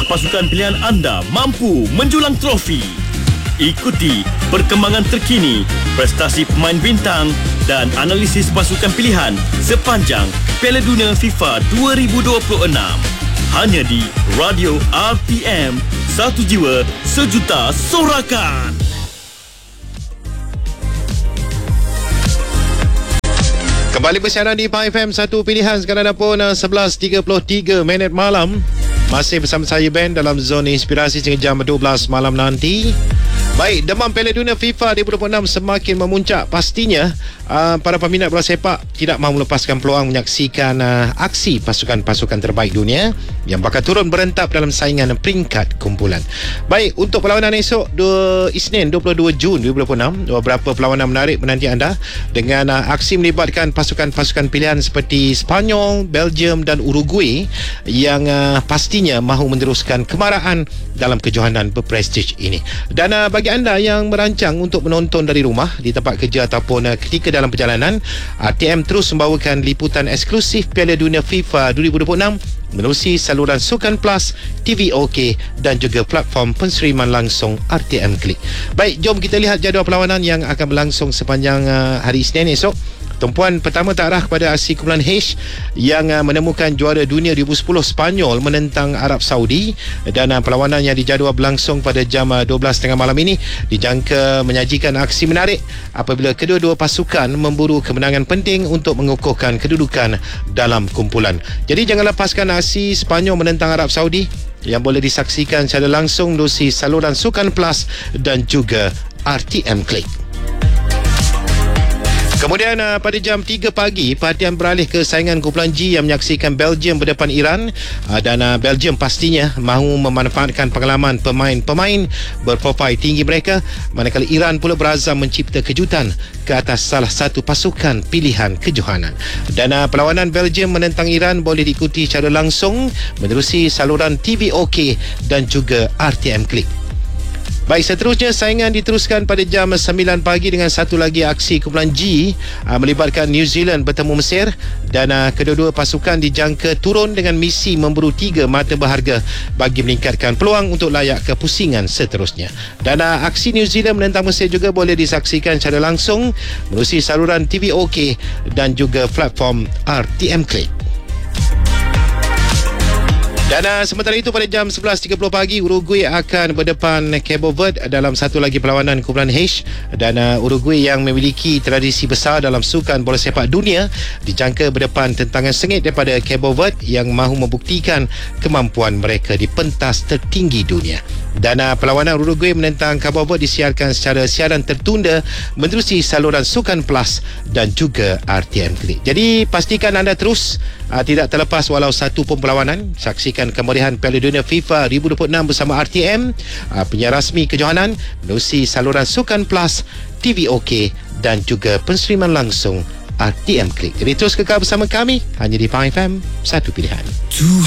Apakah pasukan pilihan anda mampu menjulang trofi? Ikuti perkembangan terkini, prestasi pemain bintang dan analisis pasukan pilihan sepanjang Piala Dunia FIFA 2026. Hanya di Radio RTM, satu jiwa, sejuta sorakan. Kembali bersiaran di Pahang FM, satu pilihan sekarang pun 11.33 minit malam. Masih bersama saya Ben dalam zona inspirasi sehingga jam 12 malam nanti. Baik, demam Piala Dunia FIFA 2026 semakin memuncak. Pastinya para peminat bola sepak tidak mahu melepaskan peluang menyaksikan aksi pasukan-pasukan terbaik dunia yang bakal turun berentap dalam saingan peringkat kumpulan. Baik, untuk perlawanan esok Isnin 22 Jun 2026, beberapa perlawanan menarik menanti anda dengan aksi melibatkan pasukan-pasukan pilihan seperti Spanyol, Belgium dan Uruguay yang pastinya mahu meneruskan kemarahan dalam kejohanan berprestij ini. Dan bagi anda yang merancang untuk menonton dari rumah, di tempat kerja ataupun ketika dalam perjalanan, RTM terus membawakan liputan eksklusif Piala Dunia FIFA 2026 menerusi saluran Sukan Plus, TV OK dan juga platform penseriman langsung RTM Klik. Baik, jom kita lihat jadual perlawanan yang akan berlangsung sepanjang hari Isnin esok. Tumpuan pertama terarah kepada aksi kumpulan H yang menemukan juara dunia 2010 Spanyol menentang Arab Saudi, dan perlawanan yang dijadual berlangsung pada jam 12.30 malam ini dijangka menyajikan aksi menarik apabila kedua-dua pasukan memburu kemenangan penting untuk mengukuhkan kedudukan dalam kumpulan. Jadi jangan lepaskan aksi Spanyol menentang Arab Saudi yang boleh disaksikan secara langsung melalui saluran Sukan Plus dan juga RTM Klik. Kemudian pada jam 3 pagi, perhatian beralih ke saingan kumpulan G yang menyaksikan Belgium berdepan Iran, dan Belgium pastinya mahu memanfaatkan pengalaman pemain-pemain berprofil tinggi mereka, manakala Iran pula berazam mencipta kejutan ke atas salah satu pasukan pilihan kejohanan. Dan perlawanan Belgium menentang Iran boleh diikuti secara langsung menerusi saluran TV OK dan juga RTM Klik. Baik, seterusnya saingan diteruskan pada jam 9 pagi dengan satu lagi aksi kumpulan G melibatkan New Zealand bertemu Mesir, dan kedua-dua pasukan dijangka turun dengan misi memburu 3 mata berharga bagi meningkatkan peluang untuk layak ke pusingan seterusnya. Dan aksi New Zealand menentang Mesir juga boleh disaksikan secara langsung melalui saluran TV OK dan juga platform RTM Klik. Dan sementara itu pada jam 11.30 pagi, Uruguay akan berdepan Cabo Verde dalam satu lagi perlawanan kumpulan H, dan Uruguay yang memiliki tradisi besar dalam sukan bola sepak dunia dijangka berdepan tentangan sengit daripada Cabo Verde yang mahu membuktikan kemampuan mereka di pentas tertinggi dunia. Dan perlawanan Uruguay menentang Cabo Verde disiarkan secara siaran tertunda menerusi saluran Sukan Plus dan juga RTM Klik. Jadi pastikan anda terus tidak terlepas walau satu pun perlawanan. Saksikan kemeriahan Piala Dunia FIFA 2026 bersama RTM, penyiar rasmi kejohanan menerusi saluran Sukan Plus, TV OK dan juga penseriman langsung RTM Klik. Jadi terus kekal bersama kami hanya di Pahang FM, satu pilihan.